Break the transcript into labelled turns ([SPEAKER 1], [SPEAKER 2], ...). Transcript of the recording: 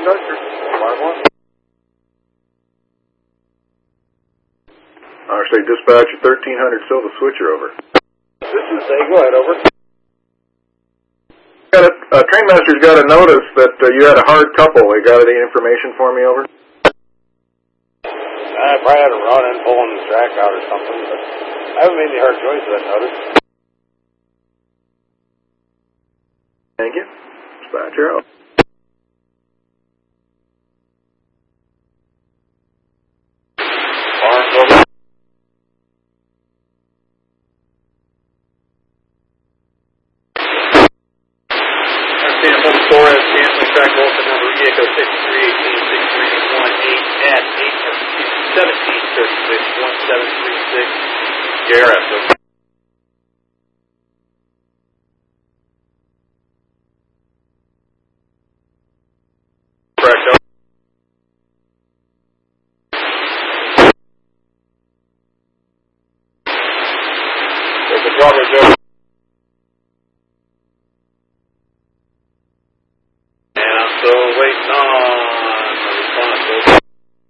[SPEAKER 1] Dutcher. 5-1.
[SPEAKER 2] Actually, dispatcher 1300 Silva switcher over.
[SPEAKER 1] This is A. Go ahead, over.
[SPEAKER 2] Trainmaster's got a notice that you had a hard couple. They got any information for me, over?
[SPEAKER 1] I probably had a run in pulling the track out or something, but I haven't made any hard choices, I've noticed.
[SPEAKER 2] Thank you. Dispatcher out.
[SPEAKER 1] Arms over.
[SPEAKER 3] Flores, canceling track Volta number ECHO 6318 at 1736 JRF. Correct.
[SPEAKER 1] There's a drawbridge over.
[SPEAKER 3] And I'm still waiting on